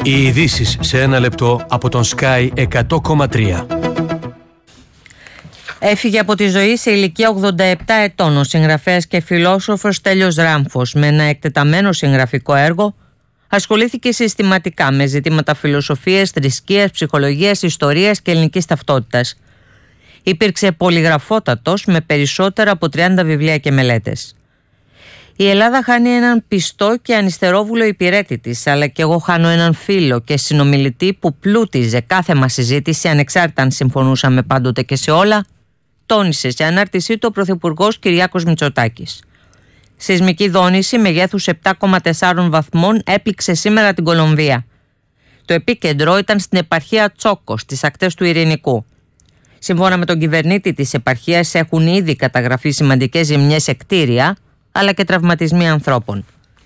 Οι ειδήσεις σε ένα λεπτό από τον Sky 100,3. Έφυγε από τη ζωή σε ηλικία 87 ετών ο συγγραφέας και φιλόσοφος Στέλιος Ράμφος. Με ένα εκτεταμένο συγγραφικό έργο ασχολήθηκε συστηματικά με ζητήματα φιλοσοφίας, θρησκείας, ψυχολογίας, ιστορίας και ελληνικής ταυτότητας. Υπήρξε πολυγραφότατος με περισσότερα από 30 βιβλία και μελέτες. Η Ελλάδα χάνει έναν πιστό και ανυστερόβουλο υπηρέτη της, αλλά και εγώ χάνω έναν φίλο και συνομιλητή που πλούτιζε κάθε μας συζήτηση, ανεξάρτητα αν συμφωνούσαμε πάντοτε και σε όλα, τόνισε σε ανάρτησή του ο Πρωθυπουργός Κυριάκος Μητσοτάκης. Σεισμική δόνηση μεγέθους 7,4 βαθμών έπληξε σήμερα την Κολομβία. Το επίκεντρο ήταν στην επαρχία Τσόκο, στις ακτές του Ειρηνικού. Σύμφωνα με τον κυβερνήτη της επαρχίας, έχουν ήδη καταγραφεί σημαντικές ζημιές σε κτίρια, αλλά και τραυματισμοί ανθρώπων.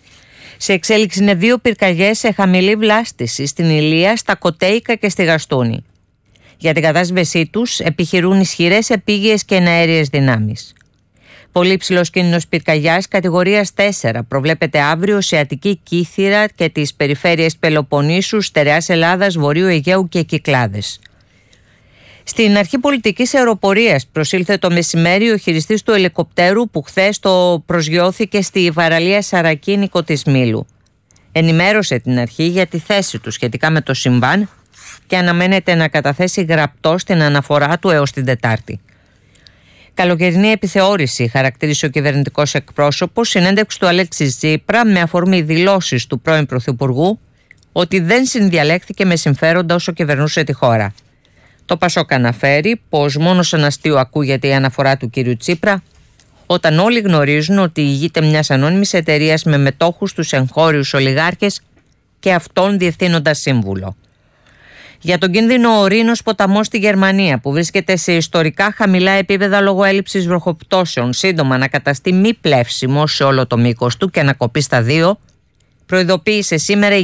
Σε εξέλιξη είναι 2 πυρκαγιές σε χαμηλή βλάστηση στην Ηλία, στα Κοτέικα και στη Γαστούνη. Για την κατάσβεσή τους επιχειρούν ισχυρές επίγειες και εναέριες δυνάμεις. Πολύ υψηλός κίνδυνος πυρκαγιάς κατηγορίας 4 προβλέπεται αύριο σε Αττική, Κύθυρα και τις περιφέρειες Πελοποννήσου, Στερεάς Ελλάδας, Βορείου Αιγαίου και Κυκλάδες. Στην αρχή πολιτικής αεροπορίας προσήλθε το μεσημέρι ο χειριστής του ελικοπτέρου που χθες το προσγειώθηκε στη βαραλία Σαρακίνικο της Μήλου. Ενημέρωσε την αρχή για τη θέση του σχετικά με το συμβάν και αναμένεται να καταθέσει γραπτό στην αναφορά του έως την Τετάρτη. Καλοκαιρινή επιθεώρηση χαρακτήρισε ο κυβερνητικός εκπρόσωπος, συνέντευξη του Αλέξη Τσίπρα με αφορμή δηλώσεις του πρώην Πρωθυπουργού ότι δεν συνδιαλέχθηκε με συμφέροντα όσο κυβερνούσε τη χώρα. Το Πασόκ αναφέρει πως μόνο σαν αστείο ακούγεται η αναφορά του κύριου Τσίπρα, όταν όλοι γνωρίζουν ότι ηγείται μιας ανώνυμης εταιρείας με μετόχους τους εγχώριους ολιγάρχες και αυτόν διευθύνοντα σύμβουλο. Για τον κίνδυνο ο Ρήνος ποταμός στη Γερμανία, που βρίσκεται σε ιστορικά χαμηλά επίπεδα λόγω έλλειψης βροχοπτώσεων, σύντομα να καταστεί μη πλεύσιμο σε όλο το μήκος του και να κοπεί στα 2, προειδοποίησε σήμερα